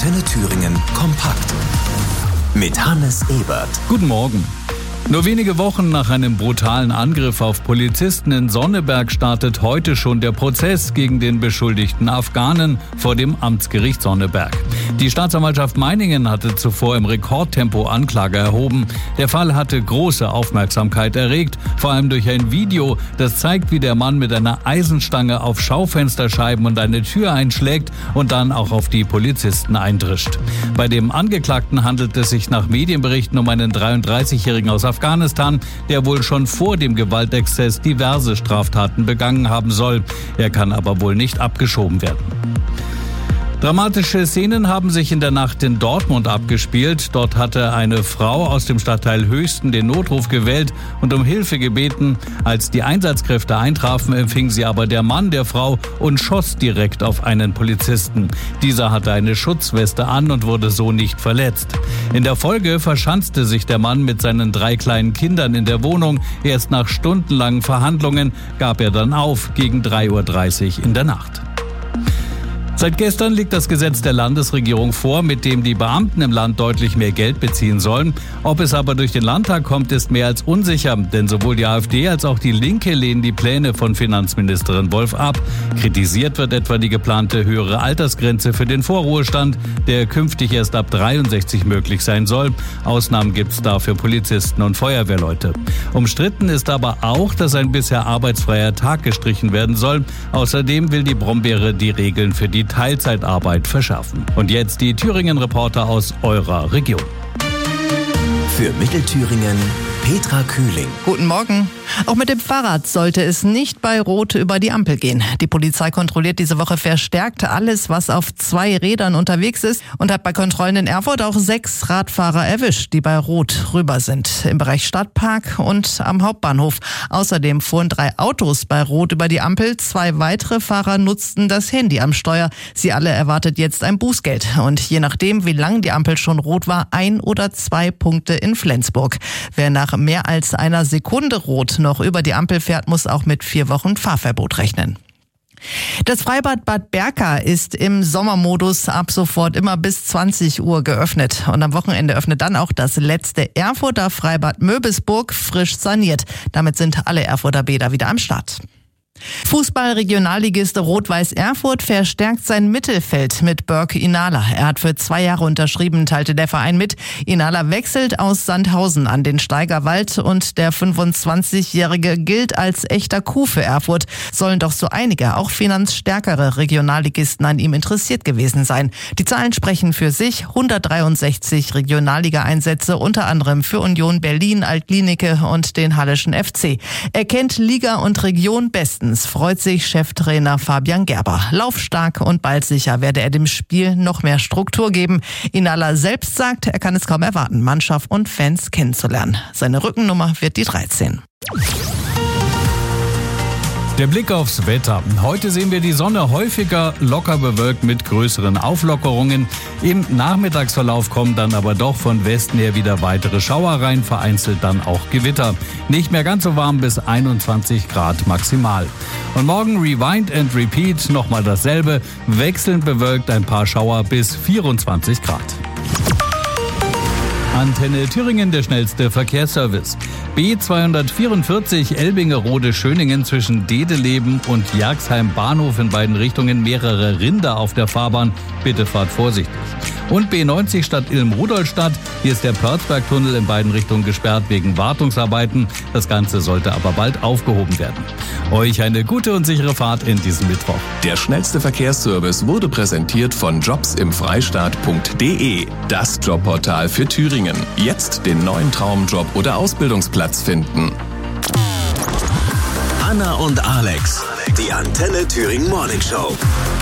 Antenne Thüringen kompakt mit Hannes Ebert. Guten Morgen. Nur wenige Wochen nach einem brutalen Angriff auf Polizisten in Sonneberg startet heute schon der Prozess gegen den beschuldigten Afghanen vor dem Amtsgericht Sonneberg. Die Staatsanwaltschaft Meiningen hatte zuvor im Rekordtempo Anklage erhoben. Der Fall hatte große Aufmerksamkeit erregt, vor allem durch ein Video, das zeigt, wie der Mann mit einer Eisenstange auf Schaufensterscheiben und eine Tür einschlägt und dann auch auf die Polizisten eindrischt. Bei dem Angeklagten handelt es sich nach Medienberichten um einen 33-Jährigen aus Afghanistan, der wohl schon vor dem Gewaltexzess diverse Straftaten begangen haben soll. Er kann aber wohl nicht abgeschoben werden. Dramatische Szenen haben sich in der Nacht in Dortmund abgespielt. Dort hatte eine Frau aus dem Stadtteil Höchsten den Notruf gewählt und um Hilfe gebeten. Als die Einsatzkräfte eintrafen, empfing sie aber der Mann der Frau und schoss direkt auf einen Polizisten. Dieser hatte eine Schutzweste an und wurde so nicht verletzt. In der Folge verschanzte sich der Mann mit seinen 3 kleinen Kindern in der Wohnung. Erst nach stundenlangen Verhandlungen gab er dann auf, gegen 3:30 Uhr in der Nacht. Seit gestern liegt das Gesetz der Landesregierung vor, mit dem die Beamten im Land deutlich mehr Geld beziehen sollen. Ob es aber durch den Landtag kommt, ist mehr als unsicher, denn sowohl die AfD als auch die Linke lehnen die Pläne von Finanzministerin Wolf ab. Kritisiert wird etwa die geplante höhere Altersgrenze für den Vorruhestand, der künftig erst ab 63 möglich sein soll. Ausnahmen gibt es da für Polizisten und Feuerwehrleute. Umstritten ist aber auch, dass ein bisher arbeitsfreier Tag gestrichen werden soll. Außerdem will die Brombeere die Regeln für die Teilzeitarbeit verschärfen. Und jetzt die Thüringen-Reporter aus eurer Region. Für Mittelthüringen Petra Kühling. Guten Morgen. Auch mit dem Fahrrad sollte es nicht bei Rot über die Ampel gehen. Die Polizei kontrolliert diese Woche verstärkt alles, was auf 2 Rädern unterwegs ist und hat bei Kontrollen in Erfurt auch 6 Radfahrer erwischt, die bei Rot rüber sind. Im Bereich Stadtpark und am Hauptbahnhof. Außerdem fuhren 3 Autos bei Rot über die Ampel. 2 weitere Fahrer nutzten das Handy am Steuer. Sie alle erwartet jetzt ein Bußgeld. Und je nachdem, wie lang die Ampel schon rot war, 1 oder 2 Punkte in Flensburg. Wer nach mehr als einer Sekunde rot noch über die Ampel fährt, muss auch mit 4 Wochen Fahrverbot rechnen. Das Freibad Bad Berka ist im Sommermodus ab sofort immer bis 20 Uhr geöffnet. Und am Wochenende öffnet dann auch das letzte Erfurter Freibad Möbisburg frisch saniert. Damit sind alle Erfurter Bäder wieder am Start. Fußball-Regionalligist Rot-Weiß Erfurt verstärkt sein Mittelfeld mit Burke Inala. Er hat für 2 Jahre unterschrieben, teilte der Verein mit. Inala wechselt aus Sandhausen an den Steigerwald und der 25-Jährige gilt als echter Coup für Erfurt. Sollen doch so einige, auch finanzstärkere Regionalligisten an ihm interessiert gewesen sein. Die Zahlen sprechen für sich. 163 Regionalliga-Einsätze, unter anderem für Union Berlin, Altlinike und den Halleschen FC. Er kennt Liga und Region bestens, freut sich Cheftrainer Fabian Gerber. Laufstark und ballsicher werde er dem Spiel noch mehr Struktur geben. Inala selbst sagt, er kann es kaum erwarten, Mannschaft und Fans kennenzulernen. Seine Rückennummer wird die 13. Der Blick aufs Wetter. Heute sehen wir die Sonne häufiger locker bewölkt mit größeren Auflockerungen. Im Nachmittagsverlauf kommen dann aber doch von Westen her wieder weitere Schauer rein, vereinzelt dann auch Gewitter. Nicht mehr ganz so warm, bis 21 Grad maximal. Und morgen Rewind and Repeat, nochmal dasselbe, wechselnd bewölkt, ein paar Schauer bis 24 Grad. Antenne Thüringen, der schnellste Verkehrsservice. B244 Elbingerode-Schöningen zwischen Dedeleben und Jergsheim Bahnhof in beiden Richtungen mehrere Rinder auf der Fahrbahn. Bitte fahrt vorsichtig. Und B90 Stadt Ilm-Rudolstadt. Hier ist der Pörzbergtunnel in beiden Richtungen gesperrt wegen Wartungsarbeiten. Das Ganze sollte aber bald aufgehoben werden. Euch eine gute und sichere Fahrt in diesem Mittwoch. Der schnellste Verkehrsservice wurde präsentiert von jobsimfreistaat.de. Das Jobportal für Thüringen. Jetzt den neuen Traumjob oder Ausbildungsplatz finden. Anna und Alex, die Antenne Thüringen Morning Show.